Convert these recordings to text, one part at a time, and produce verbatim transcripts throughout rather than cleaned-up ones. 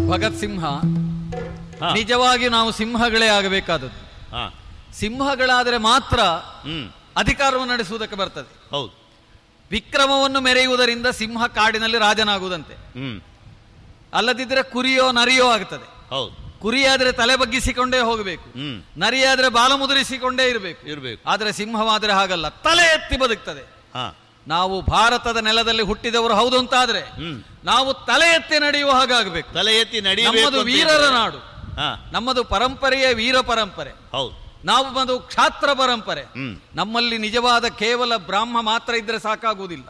ಭಗತ್ ಸಿಂಹ ನಿಜವಾಗಿ ನಾವು ಸಿಂಹಗಳೇ ಆಗಬೇಕಾದದ್ದು. ಸಿಂಹಗಳಾದರೆ ಮಾತ್ರ ಅಧಿಕಾರವನ್ನು ನಡೆಸುವುದಕ್ಕೆ ಬರ್ತದೆ. ಹೌದು, ವಿಕ್ರಮವನ್ನು ಮೆರೆಯುವುದರಿಂದ ಸಿಂಹ ಕಾಡಿನಲ್ಲಿ ರಾಜನಾಗುವುದಂತೆ. ಅಲ್ಲದಿದ್ದರೆ ಕುರಿಯೋ ನರಿಯೋ ಆಗ್ತದೆ. ಹೌದು, ಕುರಿಯಾದ್ರೆ ತಲೆ ಬಗ್ಗಿಸಿಕೊಂಡೇ ಹೋಗಬೇಕು, ನರಿಯಾದ್ರೆ ಬಾಲ ಮುದುರಿಸಿಕೊಂಡೇ ಇರಬೇಕು ಇರಬೇಕು. ಆದರೆ ಸಿಂಹವಾದ್ರೆ ಹಾಗಲ್ಲ, ತಲೆ ಎತ್ತಿ ಬದುಕ್ತದೆ. ನಾವು ಭಾರತದ ನೆಲದಲ್ಲಿ ಹುಟ್ಟಿದವರು ಹೌದು ಅಂತಾದ್ರೆ ನಾವು ತಲೆ ಎತ್ತಿ ನಡೆಯುವ ಹಾಗಾಗಬೇಕು. ತಲೆ ಎತ್ತಿ ನಡೆಯುವ ನಮ್ಮದು ವೀರರ ನಾಡು, ನಮ್ಮದು ಪರಂಪರೆಯೇ ವೀರ ಪರಂಪರೆ. ಹೌದು, ನಾವು ಬಂದು ಕ್ಷಾತ್ರ ಪರಂಪರೆ. ನಮ್ಮಲ್ಲಿ ನಿಜವಾದ ಕೇವಲ ಬ್ರಾಹ್ಮ ಮಾತ್ರ ಇದ್ರೆ ಸಾಕಾಗುವುದಿಲ್ಲ.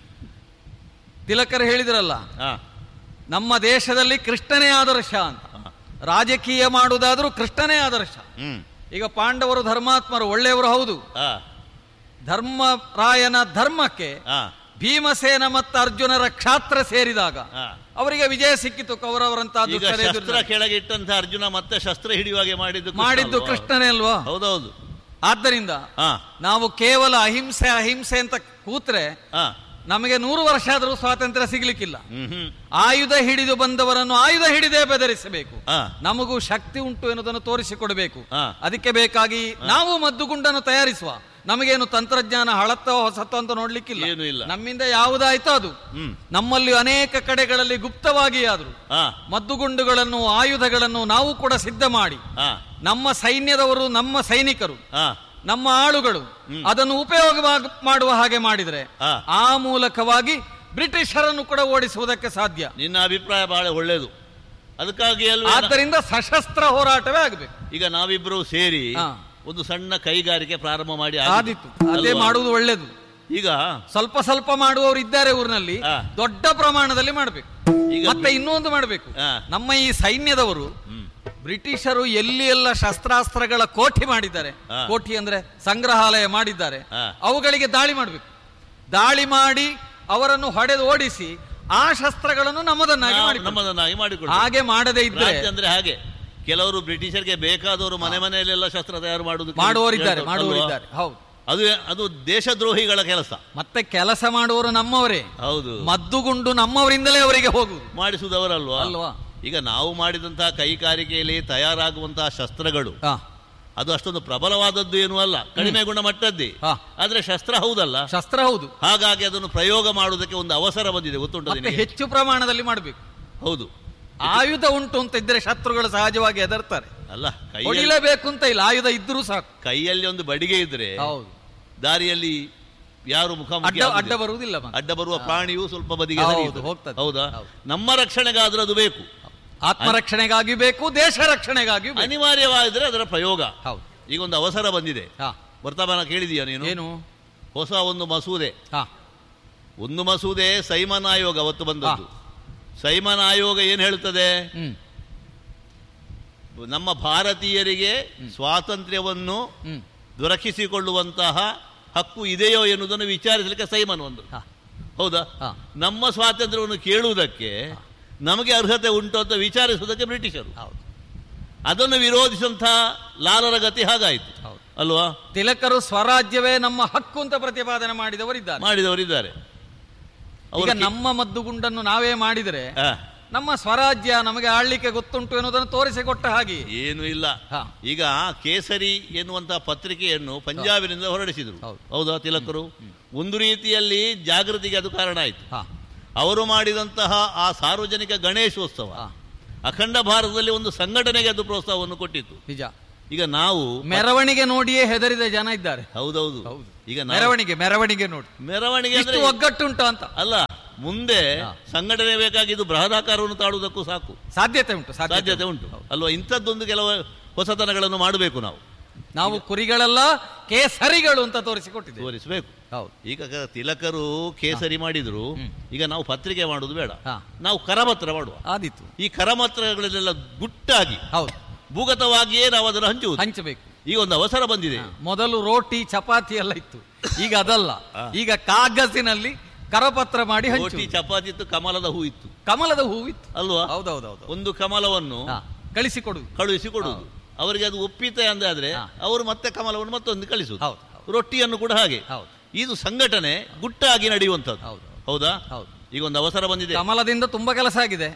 ತಿಲಕರು ಹೇಳಿದ್ರಲ್ಲ, ನಮ್ಮ ದೇಶದಲ್ಲಿ ಕೃಷ್ಣನೇ ಆದರ್ಶ ಅಂತ. ರಾಜಕೀಯ ಮಾಡುವುದಾದ್ರೂ ಕೃಷ್ಣನೇ ಆದರ್ಶ. ಈಗ ಪಾಂಡವರು ಧರ್ಮಾತ್ಮರು, ಒಳ್ಳೆಯವರು ಹೌದು. ಧರ್ಮರಾಯನ ಧರ್ಮಕ್ಕೆ ಭೀಮಸೇನ ಮತ್ತು ಅರ್ಜುನರ ಕ್ಷಾತ್ರ ಸೇರಿದಾಗ ಅವರಿಗೆ ವಿಜಯ ಸಿಕ್ಕಿತು. ಕೌರವರಂತಹ ಕೆಳಗೆ ಇಟ್ಟಂತ ಅರ್ಜುನ ಮತ್ತೆ ಶಸ್ತ್ರ ಹಿಡಿಯುವಾಗೆ ಮಾಡಿದ್ದು ಮಾಡಿದ್ದು ಕೃಷ್ಣನೇ ಅಲ್ವಾ? ಹೌದೌದು. ಆದ್ದರಿಂದ ನಾವು ಕೇವಲ ಅಹಿಂಸೆ ಅಹಿಂಸೆ ಅಂತ ಕೂತ್ರೆ ನಮಗೆ ನೂರು ವರ್ಷ ಆದರೂ ಸ್ವಾತಂತ್ರ್ಯ ಸಿಗ್ಲಿಕ್ಕಿಲ್ಲ. ಆಯುಧ ಹಿಡಿದು ಬಂದವರನ್ನು ಆಯುಧ ಹಿಡಿದೇ ಬೆದರಿಸಬೇಕು. ನಮಗೂ ಶಕ್ತಿ ಉಂಟು ಎನ್ನುವುದನ್ನು ತೋರಿಸಿಕೊಡಬೇಕು. ಅದಕ್ಕೆ ಬೇಕಾಗಿ ನಾವು ಮದ್ದುಗುಂಡನ್ನು ತಯಾರಿಸುವ. ನಮಗೇನು ತಂತ್ರಜ್ಞಾನ ಹಳತ್ತೋ ಹೊಸತ್ತೋ ಅಂತ ನೋಡ್ಲಿಕ್ಕಿಲ್ಲ. ನಮ್ಮಿಂದ ಯಾವುದಾಯ್ತೋ ಅದು. ನಮ್ಮಲ್ಲಿ ಅನೇಕ ಕಡೆಗಳಲ್ಲಿ ಗುಪ್ತವಾಗಿ ಆದ್ರು ಮದ್ದುಗುಂಡುಗಳನ್ನು ಆಯುಧಗಳನ್ನು ನಾವು ಕೂಡ ಸಿದ್ಧ ಮಾಡಿ ನಮ್ಮ ಸೈನ್ಯದವರು, ನಮ್ಮ ಸೈನಿಕರು, ನಮ್ಮ ಆಳುಗಳು ಅದನ್ನು ಉಪಯೋಗ ಮಾಡುವ ಹಾಗೆ ಮಾಡಿದರೆ ಆ ಮೂಲಕವಾಗಿ ಬ್ರಿಟಿಷರನ್ನು ಕೂಡ ಓಡಿಸುವುದಕ್ಕೆ ಸಾಧ್ಯ. ನಿನ್ನ ಅಭಿಪ್ರಾಯ ಬಹಳ ಒಳ್ಳೆಯದು. ಅದಕ್ಕಾಗಿ ಆದ್ದರಿಂದ ಸಶಸ್ತ್ರ ಹೋರಾಟವೇ ಆಗಬೇಕು. ಈಗ ನಾವಿಬ್ರು ಸೇರಿ ಒಂದು ಸಣ್ಣ ಕೈಗಾರಿಕೆ ಪ್ರಾರಂಭ ಮಾಡಿ ಆದಿತ್ತು. ಅದೇ ಮಾಡುವುದು ಒಳ್ಳೆಯದು. ಈಗ ಸ್ವಲ್ಪ ಸ್ವಲ್ಪ ಮಾಡುವವರು ಇದ್ದಾರೆ ಊರಿನಲ್ಲಿ, ದೊಡ್ಡ ಪ್ರಮಾಣದಲ್ಲಿ ಮಾಡಬೇಕು. ಮತ್ತೆ ಇನ್ನೊಂದು ಮಾಡಬೇಕು, ನಮ್ಮ ಈ ಸೈನ್ಯದವರು ಬ್ರಿಟಿಷರು ಎಲ್ಲಿ ಎಲ್ಲ ಶಸ್ತ್ರಾಸ್ತ್ರಗಳ ಕೋಠಿ ಮಾಡಿದ್ದಾರೆ, ಕೋಠಿ ಅಂದ್ರೆ ಸಂಗ್ರಹಾಲಯ ಮಾಡಿದ್ದಾರೆ, ಅವುಗಳಿಗೆ ದಾಳಿ ಮಾಡಬೇಕು. ದಾಳಿ ಮಾಡಿ ಅವರನ್ನು ಹೊಡೆದು ಓಡಿಸಿ ಆ ಶಸ್ತ್ರಗಳನ್ನು ನಮ್ಮದನ್ನಾಗಿ ನಮ್ಮದನ್ನಾಗಿ ಮಾಡಿಕೊಳ್ಳಿ. ಹಾಗೆ ಮಾಡದೇ ಇದ್ರೆ ಅಂದ್ರೆ ಹಾಗೆ ಕೆಲವರು ಬ್ರಿಟಿಷರ್ಗೆ ಬೇಕಾದವರು ಮನೆ ಮನೆಯಲ್ಲೆಲ್ಲ ಶಸ್ತ್ರ ತಯಾರು ಮಾಡುವುದು ಮಾಡುವವರಿದ್ದಾರೆ ಮಾಡುವವರಿದ್ದಾರೆ ಹೌದು. ಅದು ಅದು ದೇಶದ್ರೋಹಿಗಳ ಕೆಲಸ. ಮತ್ತೆ ಕೆಲಸ ಮಾಡುವವರು ನಮ್ಮವರೇ. ಹೌದು, ಮದ್ದುಗುಂಡು ನಮ್ಮವರಿಂದಲೇ ಅವರಿಗೆ ಹೋಗುವುದು, ಮಾಡಿಸುವುದವರಲ್ವಾ ಅಲ್ವಾ? ಈಗ ನಾವು ಮಾಡಿದಂತಹ ಕೈಗಾರಿಕೆಯಲ್ಲಿ ತಯಾರಾಗುವಂತಹ ಶಸ್ತ್ರಗಳು ಅದು ಅಷ್ಟೊಂದು ಪ್ರಬಲವಾದದ್ದು ಏನೂ ಅಲ್ಲ, ಕಡಿಮೆ ಗುಣಮಟ್ಟದ್ದೇ. ಆದ್ರೆ ಶಸ್ತ್ರ ಹೌದಲ್ಲ, ಶಸ್ತ್ರ ಹೌದು. ಹಾಗಾಗಿ ಅದನ್ನು ಪ್ರಯೋಗ ಮಾಡುವುದಕ್ಕೆ ಒಂದು ಅವಸರ ಬಂದಿದೆ, ಗೊತ್ತುಂಟು. ಹೆಚ್ಚು ಪ್ರಮಾಣದಲ್ಲಿ ಮಾಡಬೇಕು. ಹೌದು, ಆಯುಧ ಉಂಟು ಅಂತ ಇದ್ರೆ ಶತ್ರುಗಳು ಸಹಜವಾಗಿ ಹೆದರ್ತಾರೆ. ಅಲ್ಲ, ಹೊಡಿಲೇಬೇಕು ಅಂತ ಇಲ್ಲ, ಆಯುಧ ಇದ್ರೂ ಸಾಕು. ಕೈಯಲ್ಲಿ ಒಂದು ಬಡಿಗೆ ಇದ್ರೆ ಹೌದು, ದಾರಿಯಲ್ಲಿ ಯಾರು ಮುಖಾಮುಖಿ ಅಡ್ಡ ಬರುವುದಿಲ್ಲ, ಅಡ್ಡ ಬರುವ ಪ್ರಾಣಿಯೂ ಸ್ವಲ್ಪ ಬದಿಗೆ ಹೋಗ್ತದೆ. ಹೌದಾ? ನಮ್ಮ ರಕ್ಷಣೆಗಾದ್ರೂ ಅದು ಬೇಕು, ಆತ್ಮರಕ್ಷಣೆಗಾಗಿ ಬೇಕು, ದೇಶ ರಕ್ಷಣೆಗಾಗಿ ಅನಿವಾರ್ಯವಾದ್ರೆ ಅದರ ಪ್ರಯೋಗ. ಈಗ ಒಂದು ಅವಸರ ಬಂದಿದೆ, ವರ್ತಮಾನ ಕೇಳಿದೀಯ ನೀನು? ಏನು? ಹೊಸ ಒಂದು ಮಸೂದೆ, ಒಂದು ಮಸೂದೆ ಸೈಮನ್ ಆಯೋಗ ಅವತ್ತು ಬಂದದ್ದು. ಸೈಮನ್ ಆಯೋಗ ಏನ್ ಹೇಳ್ತದೆ? ನಮ್ಮ ಭಾರತೀಯರಿಗೆ ಸ್ವಾತಂತ್ರ್ಯವನ್ನು ದೊರಕಿಸಿಕೊಳ್ಳುವಂತಹ ಹಕ್ಕು ಇದೆಯೋ ಎನ್ನುವುದನ್ನು ವಿಚಾರಿಸಲಿಕ್ಕೆ ಸೈಮನ್ ಒಂದು. ಹೌದಾ? ನಮ್ಮ ಸ್ವಾತಂತ್ರ್ಯವನ್ನು ಕೇಳುವುದಕ್ಕೆ ನಮಗೆ ಅರ್ಹತೆ ಉಂಟು ಅಂತ ವಿಚಾರಿಸುವುದಕ್ಕೆ ಬ್ರಿಟಿಷರು. ಅದನ್ನು ವಿರೋಧಿಸುವಂತಹ ಲಾಲರ ಗತಿ ಹಾಗಾಯಿತು ಅಲ್ವಾ? ತಿಲಕರು ಸ್ವರಾಜ್ಯವೇ ನಮ್ಮ ಹಕ್ಕು ಅಂತ ಪ್ರತಿಪಾದನೆ ಮಾಡಿದವರಿದ್ದಾರೆ ಮಾಡಿದವರಿದ್ದಾರೆ ಈಗ ನಮ್ಮ ಮದ್ದುಗುಂಡನ್ನು ನಾವೇ ಮಾಡಿದರೆ ನಮ್ಮ ಸ್ವರಾಜ್ಯ ನಮಗೆ ಆಳ್ಲಿಕ್ಕೆ ಗೊತ್ತುಂಟು ಎನ್ನುವುದನ್ನು ತೋರಿಸಿಕೊಟ್ಟ ಹಾಗೆ ಏನು ಇಲ್ಲ. ಈಗ ಕೇಸರಿ ಎನ್ನುವಂತಹ ಪತ್ರಿಕೆಯನ್ನು ಪಂಜಾಬಿನಿಂದ ಹೊರಡಿಸಿದರು. ಹೌದಾ? ತಿಲಕರು ಒಂದು ರೀತಿಯಲ್ಲಿ ಜಾಗೃತಿಗೆ ಅದು ಕಾರಣ ಆಯಿತು. ಅವರು ಮಾಡಿದಂತಹ ಆ ಸಾರ್ವಜನಿಕ ಗಣೇಶೋತ್ಸವ ಅಖಂಡ ಭಾರತದಲ್ಲಿ ಒಂದು ಸಂಘಟನೆಗೆ ಅದು ಪ್ರೋತ್ಸಾಹವನ್ನು ಕೊಟ್ಟಿತ್ತು. ನಿಜ. ಈಗ ನಾವು ಮೆರವಣಿಗೆ ನೋಡಿಯೇ ಹೆದರಿದ ಜನ ಇದ್ದಾರೆ. ಹೌದೌದು. ಈಗ ಮೆರವಣಿಗೆ ಮೆರವಣಿಗೆ ನೋಡಿ ಮೆರವಣಿಗೆ ಅಂದ್ರೆ ಒಗ್ಗಟ್ಟುಂಟು ಅಂತ ಅಲ್ಲ, ಮುಂದೆ ಸಂಘಟನೆ ಬೇಕಾಗಿದ್ದು ಬೃಹದಾಕಾರವನ್ನು ತಾಳುವುದಕ್ಕೂ ಸಾಕು ಸಾಧ್ಯತೆ ಉಂಟು ಸಾಧ್ಯತೆ ಉಂಟು ಅಲ್ವಾ? ಇಂಥದ್ದೊಂದು ಕೆಲವು ಹೊಸತನಗಳನ್ನು ಮಾಡಬೇಕು. ನಾವು ನಾವು ಕುರಿಗಳೆಲ್ಲ ಕೇಸರಿಗಳು ಅಂತ ತೋರಿಸಿಕೊಟ್ಟಿದ್ದೇವೆ, ತೋರಿಸಬೇಕು. ಹೌದು. ಈಗ ತಿಲಕರು ಕೇಸರಿ ಮಾಡಿದ್ರು, ಈಗ ನಾವು ಪತ್ರಿಕೆ ಮಾಡುದು ಬೇಡ, ನಾವು ಕರಪತ್ರ ಮಾಡುವ ಆದಿತ್ತು. ಈ ಕರಪತ್ರಗಳನ್ನೆಲ್ಲ ಗುಟ್ಟಾಗಿ ಹೌದು ಭೂಗತವಾಗಿಯೇ ನಾವು ಅದನ್ನು ಹಂಚುವುದು ಹಂಚಬೇಕು. ಈಗ ಒಂದು ಅವಸರ ಬಂದಿದೆ. ಮೊದಲು ರೋಟಿ ಚಪಾತಿ ಎಲ್ಲ ಇತ್ತು, ಈಗ ಅದಲ್ಲ. ಈಗ ಕಾಗಸಿನಲ್ಲಿ ಕರಪತ್ರ ಮಾಡಿ ರೋಟಿ ಚಪಾತಿ ಇತ್ತು, ಕಮಲದ ಹೂ ಇತ್ತು. ಕಮಲದ ಹೂ ಇತ್ತು ಅಲ್ವಾ? ಹೌದೌದೌದು. ಒಂದು ಕಮಲವನ್ನು ಕಳಿಸಿಕೊಡುದು ಕಳುಹಿಸಿಕೊಡುವುದು. ಅವರಿಗೆ ಅದು ಒಪ್ಪಿತೆ ಅಂದಾದ್ರೆ ಅವರು ಮತ್ತೆ ಕಮಲವನ್ನು ಮತ್ತೊಂದು ಕಳಿಸುವುದು. ರೊಟ್ಟಿಯನ್ನು ಕೂಡ ಹಾಗೆ. ಇದು ಸಂಘಟನೆ ಗುಟ್ಟಾಗಿ ನಡೆಯುವಂಥದ್ದು. ಹೌದಾ? ಈಗ ಒಂದು ಅವಸರ ಬಂದಿದೆ. ಕಮಲದಿಂದ ತುಂಬಾ ಕೆಲಸ ಆಗಿದೆ.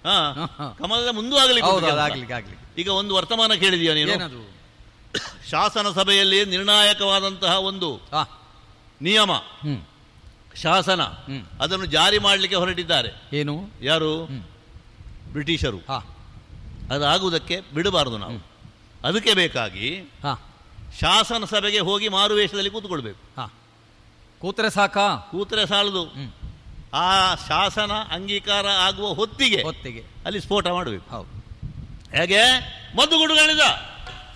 ಹಾ ಕಮಲದ ಮುಂದೂ ಆಗಲಿಕ್ಕೆ. ಈಗ ಒಂದು ವರ್ತಮಾನ ಕೇಳಿದೀಯ ನೀನು? ಶಾಸನ ಸಭೆಯಲ್ಲಿ ನಿರ್ಣಾಯಕವಾದಂತಹ ಒಂದು ನಿಯಮ, ಶಾಸನ, ಅದನ್ನು ಜಾರಿ ಮಾಡಲಿಕ್ಕೆ ಹೊರಟಿದ್ದಾರೆ. ಏನು? ಯಾರು? ಬ್ರಿಟಿಷರು. ಅದಾಗುವುದಕ್ಕೆ ಬಿಡಬಾರದು ನಾವು. ಅದಕ್ಕೆ ಬೇಕಾಗಿ ಶಾಸನ ಸಭೆಗೆ ಹೋಗಿ ಮಾರುವೇಷದಲ್ಲಿ ಕೂತ್ಕೊಳ್ಬೇಕು. ಕೂತ್ರೆ ಸಾಕ? ಕೂತ್ರೆ ಸಾಲದು. ಆ ಶಾಸನ ಅಂಗೀಕಾರ ಆಗುವ ಹೊತ್ತಿಗೆ ಹೊತ್ತಿಗೆ ಅಲ್ಲಿ ಸ್ಫೋಟ ಮಾಡಬೇಕು. ಹೇಗೆ? ಮದ್ದುಗುಂಡುಗಳಿಂದ